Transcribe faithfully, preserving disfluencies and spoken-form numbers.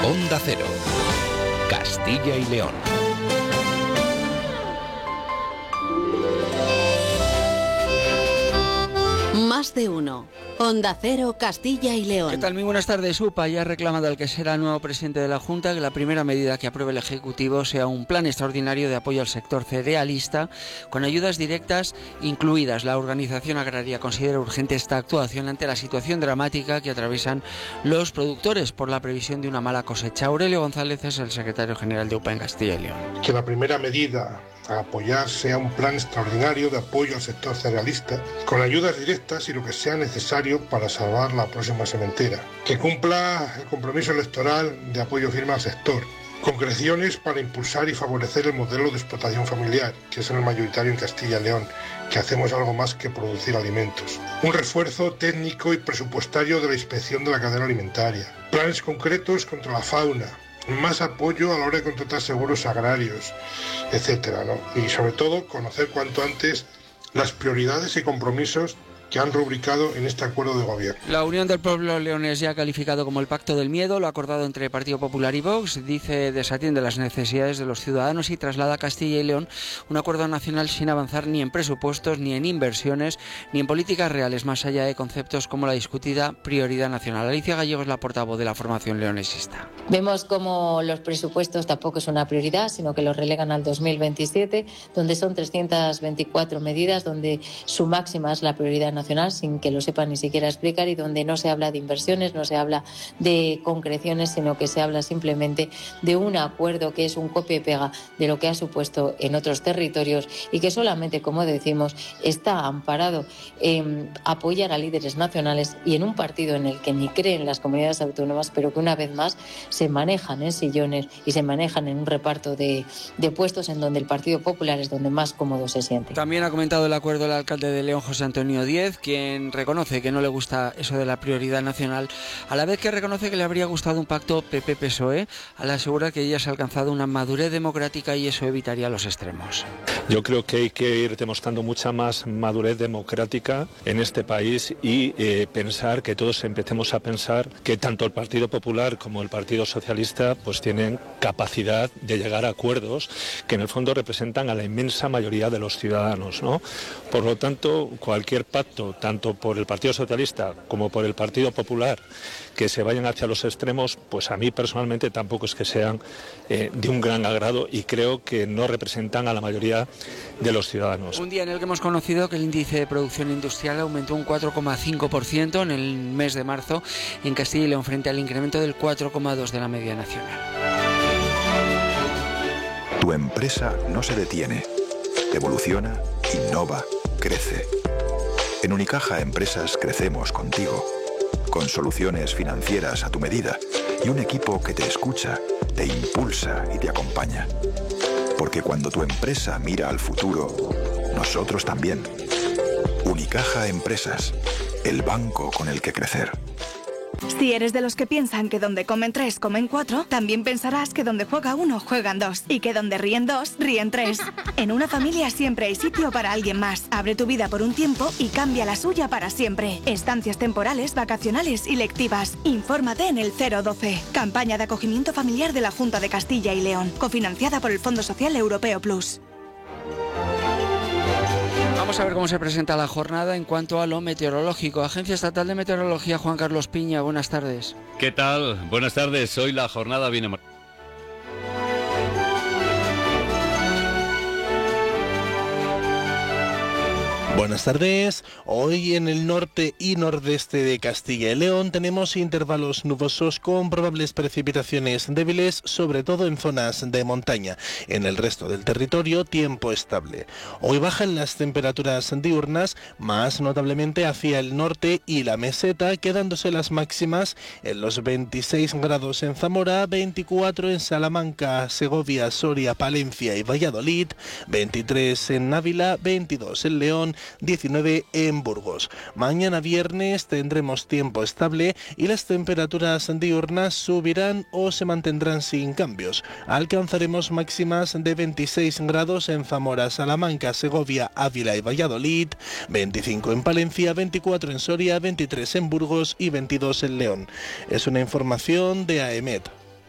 Onda Cero, Castilla y León. Más de uno. Onda Cero, Castilla y León. ¿Qué tal? Muy buenas tardes. UPA ya ha reclamado al que será el nuevo presidente de la Junta que la primera medida que apruebe el Ejecutivo sea un plan extraordinario de apoyo al sector cerealista con ayudas directas incluidas. La organización agraria considera urgente esta actuación ante la situación dramática que atraviesan los productores por la previsión de una mala cosecha. Aurelio González es el secretario general de UPA en Castilla y León. Que la primera medida a apoyar sea un plan extraordinario de apoyo al sector cerealista con ayudas directas y lo que sea necesario para salvar la próxima sementera, que cumpla el compromiso electoral de apoyo firme al sector, concreciones para impulsar y favorecer el modelo de explotación familiar, que es el mayoritario en Castilla y León, que hacemos algo más que producir alimentos, un refuerzo técnico y presupuestario de la inspección de la cadena alimentaria, planes concretos contra la fauna, más apoyo a la hora de contratar seguros agrarios, etcétera, ¿no? Y sobre todo conocer cuanto antes las prioridades y compromisos que han rubricado en este acuerdo de gobierno. La Unión del Pueblo Leonés ya ha calificado como el Pacto del Miedo, lo acordado entre Partido Popular y Vox. Dice desatiende las necesidades de los ciudadanos y traslada a Castilla y León un acuerdo nacional sin avanzar ni en presupuestos, ni en inversiones, ni en políticas reales, más allá de conceptos como la discutida prioridad nacional. Alicia Gallego es la portavoz de la formación leonesista. Vemos como los presupuestos tampoco es una prioridad, sino que los relegan al dos mil veintisiete, donde son trescientas veinticuatro medidas, donde su máxima es la prioridad nacional, sin que lo sepan ni siquiera explicar, y donde no se habla de inversiones, no se habla de concreciones, sino que se habla simplemente de un acuerdo que es un copia y pega de lo que ha supuesto en otros territorios y que solamente, como decimos, está amparado en apoyar a líderes nacionales y en un partido en el que ni creen las comunidades autónomas, pero que una vez más se manejan en sillones y se manejan en un reparto de, de puestos en donde el Partido Popular es donde más cómodo se siente. También ha comentado el acuerdo el alcalde de León, José Antonio Díez, quien reconoce que no le gusta eso de la prioridad nacional, a la vez que reconoce que le habría gustado un pacto P P P S O E, al asegurar que ya se ha alcanzado una madurez democrática y eso evitaría los extremos. Yo creo que hay que ir demostrando mucha más madurez democrática en este país y eh, pensar que todos empecemos a pensar que tanto el Partido Popular como el Partido Socialista pues tienen capacidad de llegar a acuerdos que en el fondo representan a la inmensa mayoría de los ciudadanos, ¿no? Por lo tanto, cualquier pacto, tanto por el Partido Socialista como por el Partido Popular, que se vayan hacia los extremos, pues a mí personalmente tampoco es que sean eh, de un gran agrado y creo que no representan a la mayoría de los ciudadanos. Un día en el que hemos conocido que el índice de producción industrial aumentó un cuatro coma cinco por ciento en el mes de marzo en Castilla y León frente al incremento del cuatro coma dos por ciento de la media nacional. Tu empresa no se detiene, evoluciona, innova, crece. En Unicaja Empresas crecemos contigo, con soluciones financieras a tu medida y un equipo que te escucha, te impulsa y te acompaña. Porque cuando tu empresa mira al futuro, nosotros también. Unicaja Empresas, el banco con el que crecer. Si eres de los que piensan que donde comen tres, comen cuatro, también pensarás que donde juega uno, juegan dos. Y que donde ríen dos, ríen tres. En una familia siempre hay sitio para alguien más. Abre tu vida por un tiempo y cambia la suya para siempre. Estancias temporales, vacacionales y lectivas. Infórmate en el cero doce. Campaña de acogimiento familiar de la Junta de Castilla y León. Cofinanciada por el Fondo Social Europeo Plus. Vamos a ver cómo se presenta la jornada en cuanto a lo meteorológico. Agencia Estatal de Meteorología, Juan Carlos Piña, buenas tardes. ¿Qué tal? Buenas tardes. Hoy la jornada viene marcada. Buenas tardes. Hoy en el norte y nordeste de Castilla y León tenemos intervalos nubosos con probables precipitaciones débiles, sobre todo en zonas de montaña. En el resto del territorio, tiempo estable. Hoy bajan las temperaturas diurnas, más notablemente hacia el norte y la meseta, quedándose las máximas en los veintiséis grados en Zamora, veinticuatro en Salamanca, Segovia, Soria, Palencia y Valladolid, veintitrés en Ávila, veintidós en León, diecinueve en Burgos. Mañana viernes tendremos tiempo estable y las temperaturas diurnas subirán o se mantendrán sin cambios. Alcanzaremos máximas de veintiséis grados en Zamora, Salamanca, Segovia, Ávila y Valladolid, veinticinco en Palencia, veinticuatro en Soria, veintitrés en Burgos y veintidós en León. Es una información de AEMET.